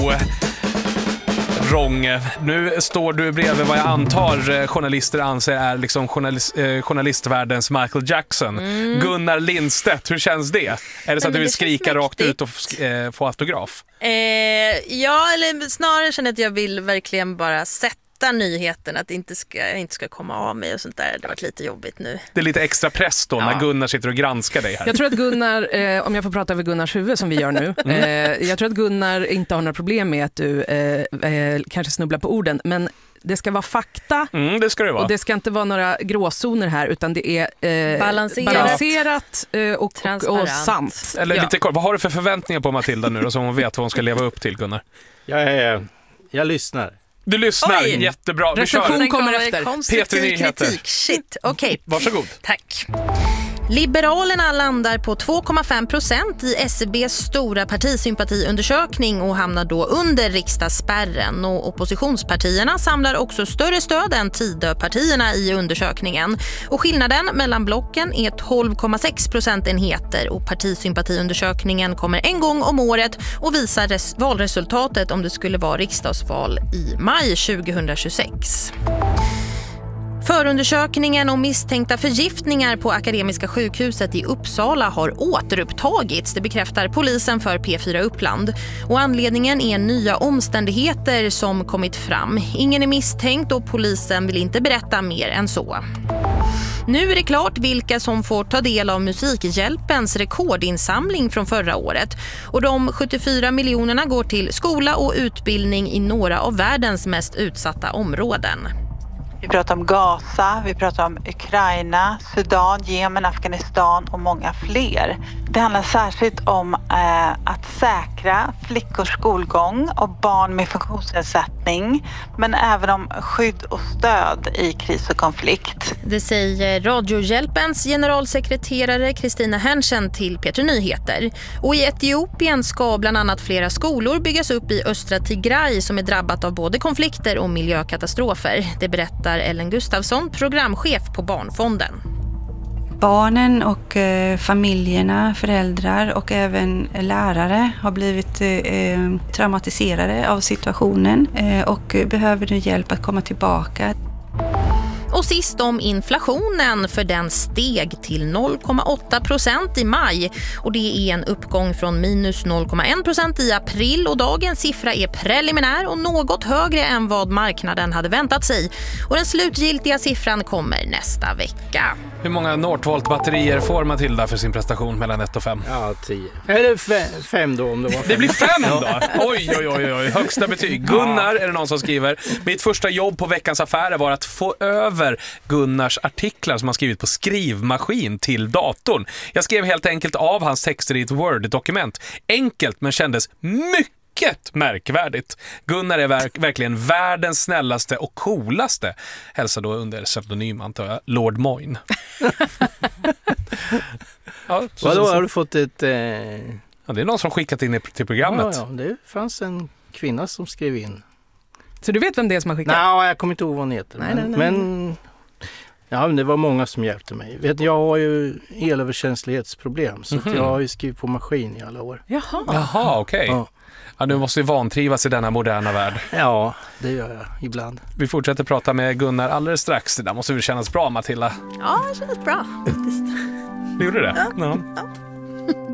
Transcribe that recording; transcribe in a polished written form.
Rånge. Nu står du bredvid vad jag antar journalister anser är liksom journalistvärldens Michael Jackson. Gunnar Lindstedt, hur känns det? Är det så att du vill skrika rakt ut och få autograf? Ja, eller snarare känner att jag vill verkligen bara sätta nyheten, att jag inte ska komma av mig och sånt där. Det har varit lite jobbigt nu. Det är lite extra press då när Gunnar sitter och granskar dig här. Jag tror att Gunnar, om jag får prata över Gunnars huvud som vi gör nu, jag tror att Gunnar inte har några problem med att du kanske snubblar på orden, men det ska vara fakta. Det ska det vara. Och det ska inte vara några gråzoner här, utan det är balanserat och sant. Eller lite kort, vad har du för förväntningar på Matilda nu då, som hon vet vad hon ska leva upp till, Gunnar? Jag lyssnar. Du lyssnar, jättebra. Recension kommer efter. P3 Nyheter. Shit, okej. Varsågod. Tack. Liberalerna landar på 2,5% i SCBs stora partisympatiundersökning och hamnar då under riksdagsspärren. Och oppositionspartierna samlar också större stöd än Tidöpartierna i undersökningen. Och skillnaden mellan blocken är 12,6 procentenheter och partisympatiundersökningen kommer en gång om året och visar valresultatet om det skulle vara riksdagsval i maj 2026. Förundersökningen om misstänkta förgiftningar på Akademiska sjukhuset i Uppsala har återupptagits. Det bekräftar polisen för P4 Uppland. Och anledningen är nya omständigheter som kommit fram. Ingen är misstänkt och polisen vill inte berätta mer än så. Nu är det klart vilka som får ta del av Musikhjälpens rekordinsamling från förra året. Och de 74 miljonerna går till skola och utbildning i några av världens mest utsatta områden. Vi pratar om Gaza, vi pratar om Ukraina, Sudan, Jemen, Afghanistan och många fler. Det handlar särskilt om att säkra flickors skolgång och barn med funktionsnedsättning, men även om skydd och stöd i kris och konflikt. Det säger Radiohjälpens generalsekreterare Kristina Henschen till P3 Nyheter. Och i Etiopien ska bland annat flera skolor byggas upp i östra Tigray som är drabbat av både konflikter och miljökatastrofer. Det berättar Ellen Gustafsson, programchef på Barnfonden. Barnen och familjerna, föräldrar och även lärare har blivit traumatiserade av situationen och behöver nu hjälp att komma tillbaka. Och sist om inflationen, för den steg till 0,8% i maj. Och det är en uppgång från minus 0,1% i april. Och dagens siffra är preliminär och något högre än vad marknaden hade väntat sig. Och den slutgiltiga siffran kommer nästa vecka. Hur många Northvolt-batterier får Matilda för sin prestation mellan 1 och 5? Ja, 10. Eller 5 då om det var 5. Det blir 5 då? Oj, högsta betyg. Gunnar är det någon som skriver. Mitt första jobb på Veckans Affärer var att få över Gunnars artiklar som han skrivit på skrivmaskin till datorn. Jag skrev helt enkelt av hans texter i ett Word-dokument. Enkelt men kändes mycket märkvärdigt. Gunnar är verkligen världens snällaste och coolaste. Hälsa då under pseudonym, antar jag, Lord Moyne. Vadå, har du fått ett... Ja, det är någon som skickat in till programmet. Ja, det fanns en kvinna som skrev in. Så du vet vem det är som har skickat? Nej, jag kommer inte ihåg vad hon heter. Nej. Men ja, det var många som hjälpte mig. Jag har ju elöverkänslighetsproblem så att jag har ju skrivit på maskin i alla år. Jaha, okej. Okay. Ja, du måste ju vantrivas i denna moderna värld. Ja, det gör jag ibland. Vi fortsätter prata med Gunnar alldeles strax. Det där måste väl kännas bra, Matilda? Ja, det känns bra faktiskt. Det gjorde det? Ja.